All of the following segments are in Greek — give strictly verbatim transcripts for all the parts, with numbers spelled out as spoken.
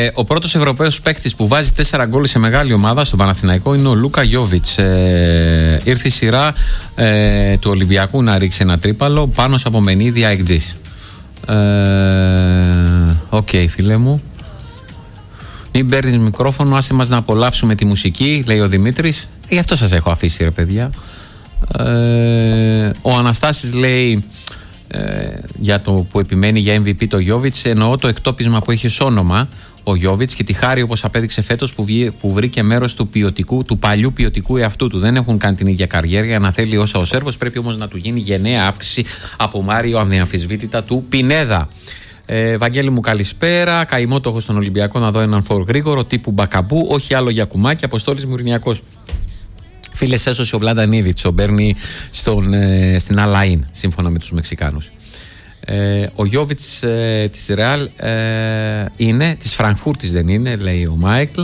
ο πρώτος Ευρωπαίος παίκτης που βάζει τέσσερα γκολ σε μεγάλη ομάδα στον Παναθηναϊκό είναι ο Λούκα Γιόβιτς. Ε, ήρθε η σειρά ε, του Ολυμπιακού να ρίξει ένα τρίπαλο πάνω σε απομενίδια εκτζής. Οκ, okay, φίλε μου. Μην παίρνεις μικρόφωνο, άσε μας να απολαύσουμε τη μουσική, λέει ο Δημήτρης. Ε, γι' αυτό σας έχω αφήσει, ρε παιδιά. Ε, ο Αναστάσης λέει ε, για το που επιμένει για εμ βι πι το Γιόβιτς, εννοώ το εκτόπισμα που έχει ως όνομα ο Γιόβιτς και τη χάρη, όπως απέδειξε φέτος, που, που βρήκε μέρος του, ποιοτικού, του παλιού ποιοτικού εαυτού του. Δεν έχουν κάνει την ίδια καριέρα για να θέλει όσα ο Σέρβος, πρέπει όμως να του γίνει γενναία αύξηση από Μάριο ανεαμφισβήτητα του Πινέδα. Ε, Βαγγέλη μου, καλησπέρα. Καημό το έχω στον Ολυμπιακό να δω έναν φορ γρήγορο τύπου Μπακαμπού, όχι άλλο για κουμάκι. Αποστόλης Μουρνιακός. Φίλες, έσωσε ο Βλαντανίδιτς, ο Μπέρνι στον, ε, στην Αλαΐν, σύμφωνα με τους Μεξικάνους. Ε, ο Γιόβιτς ε, της Ρεάλ ε, είναι, της Φραγκφούρτης δεν είναι, λέει ο Μάικλ.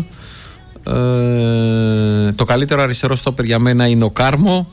Ε, το καλύτερο αριστερό στόπερ για μένα είναι ο Κάρμο.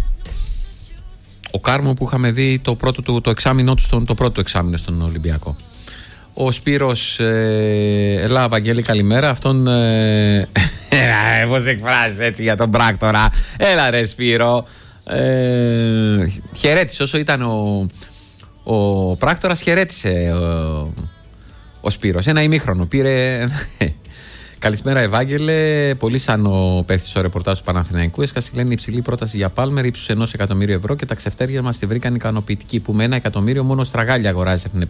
Ο Κάρμο που είχαμε δει το, πρώτο, το, το, εξάμηνό του στον, το πρώτο εξάμηνο στον Ολυμπιακό. Ο Σπύρος, ε, ελά Βαγγέλη, καλημέρα. Αυτόν ε, πώς εκφράζεις έτσι για τον πράκτορα. Έλα ρε Σπύρο. ε, Χαιρέτησε όσο ήταν ο, ο πράκτορας, χαιρέτησε ο, ο Σπύρος. Ένα ημίχρονο πήρε. Καλησπέρα Ευάγγελε. Πολύ σαν ο πέφτει στο ρεπορτάζ του Παναθηναϊκού. Έσκασε, λένε, υψηλή πρόταση για Πάλμερ ύψους ενός εκατομμύριου ευρώ και τα ξεφτέρια μας τη βρήκαν ικανοποιητική. Που με ένα εκατομμύριο μόνο στραγάλια αγοράζει την